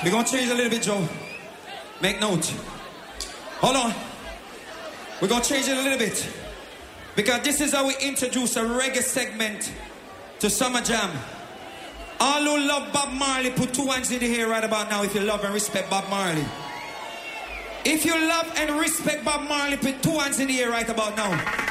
We're going to change a little bit, Joe. Make note. Hold on. We're going to change it a little bit. Because this is how we introduce a reggae segment to Summer Jam. All who love Bob Marley, put 2 hands in the air right about now if you love and respect Bob Marley. If you love and respect Bob Marley, put 2 hands in the air right about now.